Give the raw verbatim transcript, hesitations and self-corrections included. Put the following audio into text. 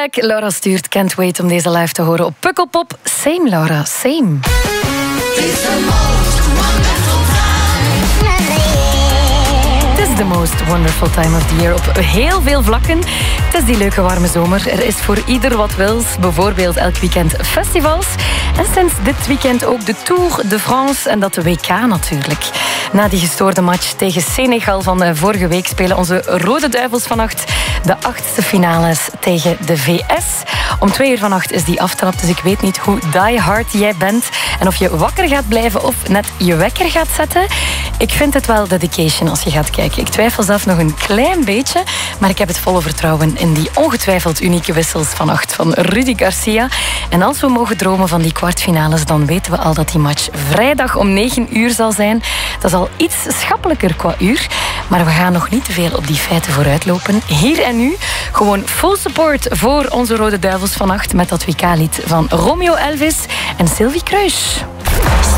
Black. Laura stuurt Can't Wait om deze live te horen op Pukkelpop. Same, Laura, same. Het is the most wonderful time of the year op heel veel vlakken. Het is die leuke warme zomer. Er is voor ieder wat wils. Bijvoorbeeld elk weekend festivals. En sinds dit weekend ook de Tour de France en dat de W K natuurlijk. Na die gestoorde match tegen Senegal van vorige week spelen onze Rode Duivels vannacht de achtste finales tegen de V S. Om twee uur vannacht is die aftrap, dus ik weet niet hoe die hard jij bent en of je wakker gaat blijven of net je wekker gaat zetten. Ik vind het wel dedication als je gaat kijken. Ik twijfel zelf nog een klein beetje, maar ik heb het volle vertrouwen in die ongetwijfeld unieke wissels vannacht van Rudy Garcia. En als we mogen dromen van die kwartfinales, dan weten we al dat die match vrijdag om negen uur zal zijn. Dat is al iets schappelijker qua uur, maar we gaan nog niet te veel op die feiten vooruitlopen. Hier en nu gewoon full support voor onze Rode Duivels vannacht met dat W K-lied van Romeo Elvis en Sylvie Kruis.